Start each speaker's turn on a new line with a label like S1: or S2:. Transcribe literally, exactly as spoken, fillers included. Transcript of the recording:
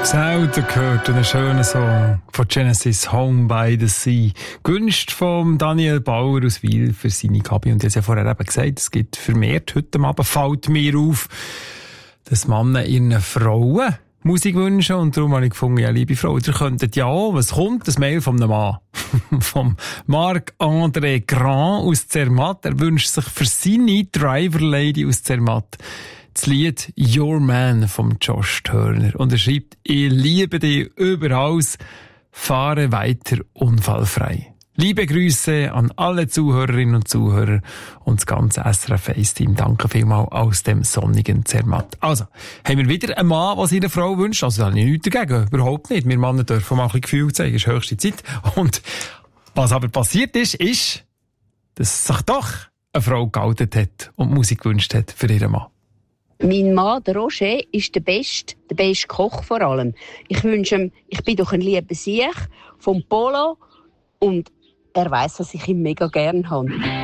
S1: Selten gehört einen schönen Song von Genesis, Home by the Sea. Gewünscht von Daniel Bauer aus Wil für seine Gabi. Und ich habe ja vorher eben gesagt, es gibt vermehrt heute Abend, fällt mir auf, dass Männer ihren Frauen Musik wünschen. Und darum habe ich gefunden, ja, liebe Frau, ihr könntet ja auch, was kommt? Das Mail von einem Mann. Vom Marc-André Grand aus Zermatt. Er wünscht sich für seine Driver Lady aus Zermatt das Lied Your Man von Josh Turner. Und er schreibt, ich liebe dich überall, fahre weiter unfallfrei. Liebe Grüße an alle Zuhörerinnen und Zuhörer und das ganze S R F eins Team. Danke vielmals aus dem sonnigen Zermatt. Also, haben wir wieder einen Mann, der seine Frau wünscht? Also, da habe ich nichts dagegen. Überhaupt nicht. Wir Männer dürfen mal ein bisschen Gefühl zeigen. Es ist höchste Zeit. Und was aber passiert ist, ist, dass sich doch eine Frau geoutet hat und Musik gewünscht hat für ihren Mann.
S2: Mein Mann, der Roger, ist der beste, der beste Koch vor allem. Ich wünsche ihm, ich bin doch ein lieber Sieg vom Polo und er weiss, dass ich ihn mega gern habe.